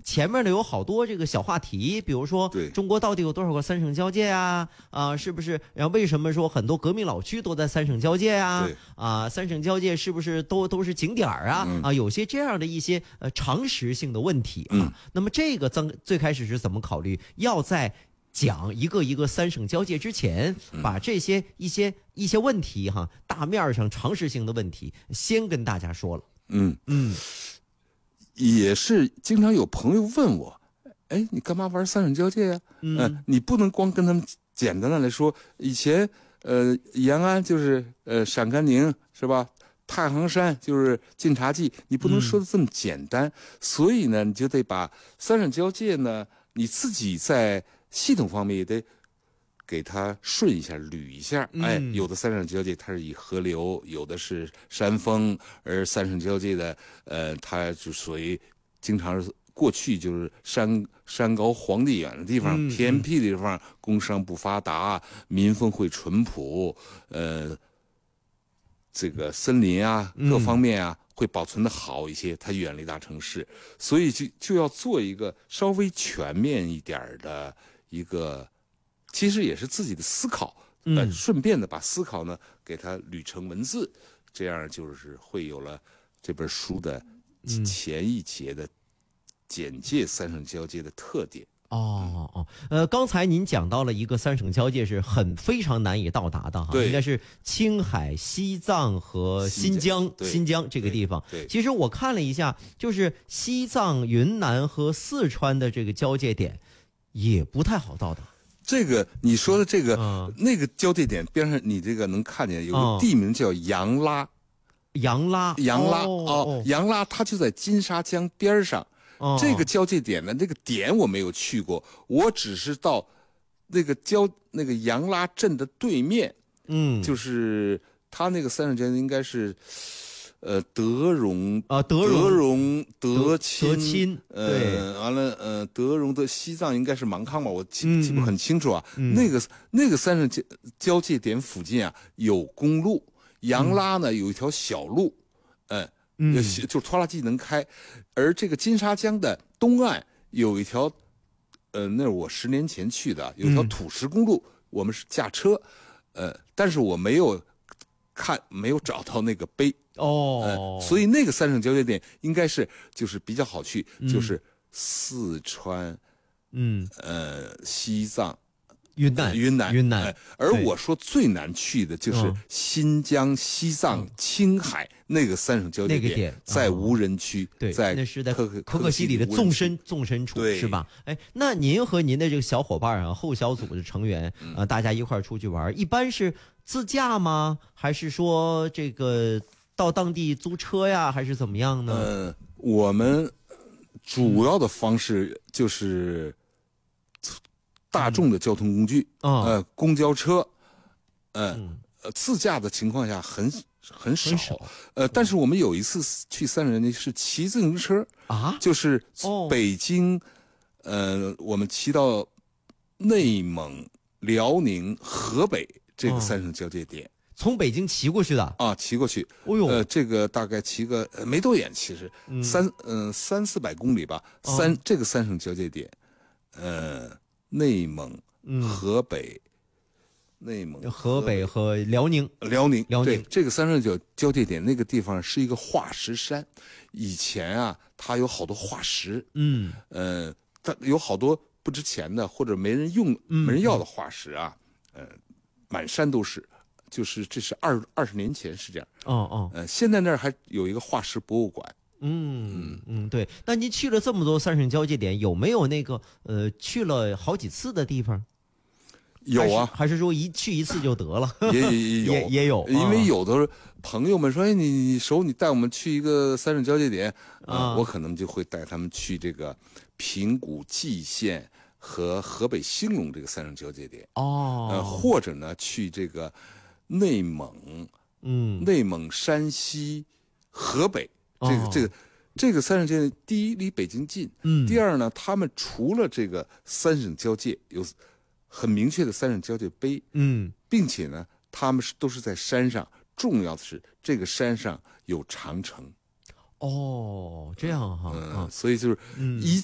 前面呢有好多这个小话题，比如说中国到底有多少个三省交界啊？是不是？然后为什么说很多革命老区都在三省交界啊？三省交界是不是都是景点啊？有些这样的一些常识性的问题啊。那么这个最开始是怎么考虑？要在讲一个三省交界之前，把这些一些问题哈，大面上常识性的问题先跟大家说了。 也是经常有朋友问我，哎，你干嘛玩三省交界呀？你不能光跟他们简单的来说，以前延安就是陕甘宁是吧？太行山就是晋察冀，你不能说的这么简单。所以呢，你就得把三省交界呢，你自己在系统方面也得给它顺一下、捋一下。有的三省交界它是以河流，有的是山峰，而三省交界的它就属于经常是过去就是山高皇帝远的地方，偏僻的地方，工商不发达，民风会淳朴，这个森林啊，各方面啊。会保存的好一些，它远离大城市，所以就要做一个稍微全面一点的一个，其实也是自己的思考，顺便的把思考呢给它捋成文字，这样就是会有了这本书的前一节的简介三省交界的特点。 刚才您讲到了一个三省交界是非常难以到达的哈，应该是青海、西藏和新疆这个地方。其实我看了一下，就是西藏、云南和四川的这个交界点也不太好到达。 这个你说的这个那个交界点边上，你这个能看见有个地名叫杨拉，杨拉它就在金沙江边上。这个交界点呢，这个点我没有去过，我只是到那个杨拉镇的对面，就是他那个三省交界应该是，德荣、德钦，完了德荣的西藏应该是芒康吧，我记不很清楚啊。那个三省交界点附近啊有公路，杨拉呢有一条小路，就拖拉机能开，而这个金沙江的东岸有一条，那是我10年前去的，有一条土石公路，我们是驾车，但是我没有找到那个碑所以那个三省交界点应该是就是比较好去，就是四川，西藏。云南，而我说最难去的就是新疆、西藏、青海那个三省交界点，在无人区， 那是在可可西里的纵深处，是吧？那您和您的这个小伙伴后小组的成员大家一块出去玩，一般是自驾吗？还是说这个到当地租车呀？还是怎么样呢？ 我们主要的方式就是大众的交通工具，公交车，自驾的情况下很少，但是我们有一次去三省交界是骑自行车就是北京，我们骑到内蒙、辽宁、河北这个三省交界点， 从北京骑过去的骑过去，这个大概骑个没多远，其实300-400公里吧，这个三省交界点，内蒙、河北、 和辽宁， 对，这个三省交界点那个地方是一个化石山，以前啊，它有好多化石，它有好多不值钱的或者没人要的化石啊，满山都是，就是这是20年前是这样，现在那儿还有一个化石博物馆。 对。那您去了这么多三省交界点，有没有那个去了好几次的地方？ 有啊， 还是说去一次就得了？ 也有，因为有的朋友们说，你带我们去一个三省交界点，我可能就会带他们去这个平谷蓟县和河北兴隆这个三省交界点，或者呢去这个内蒙，山西、河北。这个三省交界，第一离北京近，第二呢，他们除了这个三省交界有很明确的三省交界碑，并且呢，他们都是在山上，重要的是这个山上有长城。 这样哈， 所以就是